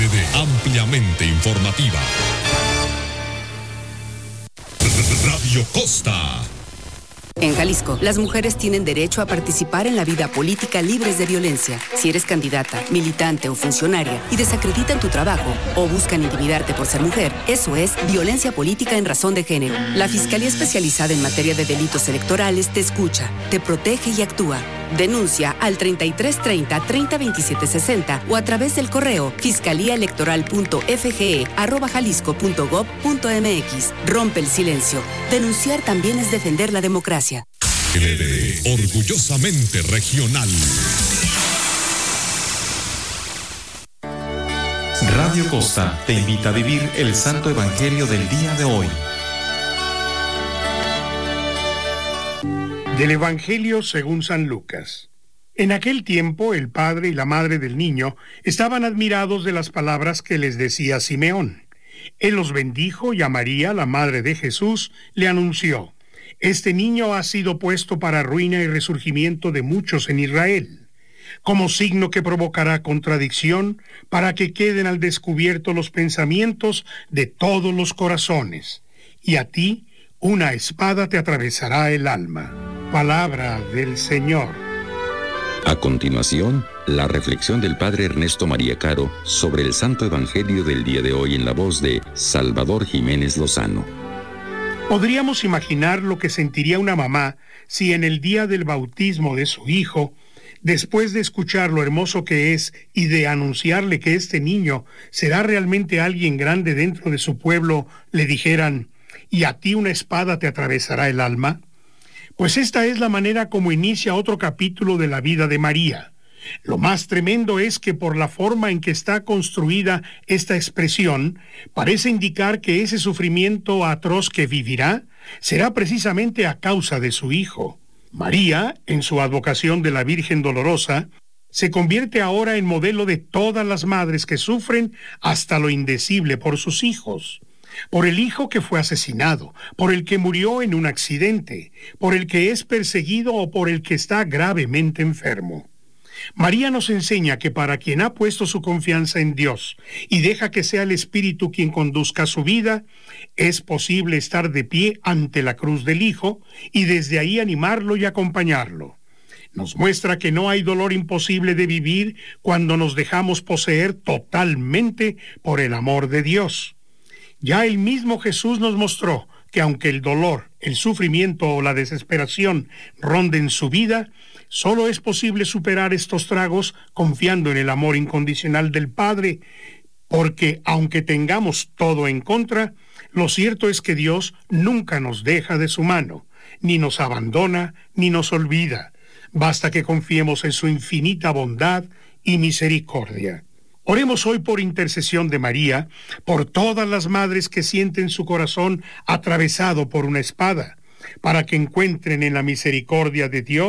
LD, ampliamente informativa. Radio Costa. En Jalisco, las mujeres tienen derecho a participar en la vida política libres de violencia. Si eres candidata, militante o funcionaria y desacreditan tu trabajo o buscan intimidarte por ser mujer, eso es violencia política en razón de género. La Fiscalía Especializada en Materia de Delitos Electorales te escucha, te protege y actúa. Denuncia al 3330-302760 o a través del correo fiscaliaelectoral.fge@jalisco.gov.mx. Rompe el silencio. Denunciar también es defender la democracia. LD, orgullosamente regional. Radio Costa te invita a vivir el Santo Evangelio del día de hoy. Del Evangelio según San Lucas. En aquel tiempo el padre y la madre del niño estaban admirados de las palabras que les decía Simeón. Él los bendijo y a María, la madre de Jesús, le anunció: Este niño ha sido puesto para ruina y resurgimiento de muchos en Israel, como signo que provocará contradicción, para que queden al descubierto los pensamientos de todos los corazones. Y a ti una espada te atravesará el alma. Palabra del Señor. A continuación, la reflexión del Padre Ernesto María Caro sobre el Santo Evangelio del día de hoy en la voz de Salvador Jiménez Lozano. Podríamos imaginar lo que sentiría una mamá si en el día del bautismo de su hijo, después de escuchar lo hermoso que es y de anunciarle que este niño será realmente alguien grande dentro de su pueblo, le dijeran: ¿y a ti una espada te atravesará el alma? Pues esta es la manera como inicia otro capítulo de la vida de María. Lo más tremendo es que por la forma en que está construida esta expresión, parece indicar que ese sufrimiento atroz que vivirá será precisamente a causa de su hijo. María, en su advocación de la Virgen Dolorosa, se convierte ahora en modelo de todas las madres que sufren hasta lo indecible por sus hijos. Por el hijo que fue asesinado, por el que murió en un accidente, por el que es perseguido o por el que está gravemente enfermo. María nos enseña que para quien ha puesto su confianza en Dios y deja que sea el Espíritu quien conduzca su vida, es posible estar de pie ante la cruz del Hijo y desde ahí animarlo y acompañarlo. Nos muestra que no hay dolor imposible de vivir cuando nos dejamos poseer totalmente por el amor de Dios. Ya el mismo Jesús nos mostró que aunque el dolor, el sufrimiento o la desesperación ronden su vida, solo es posible superar estos tragos confiando en el amor incondicional del Padre, porque aunque tengamos todo en contra, lo cierto es que Dios nunca nos deja de su mano, ni nos abandona, ni nos olvida. Basta que confiemos en su infinita bondad y misericordia. Oremos hoy por intercesión de María, por todas las madres que sienten su corazón atravesado por una espada, para que encuentren en la misericordia de Dios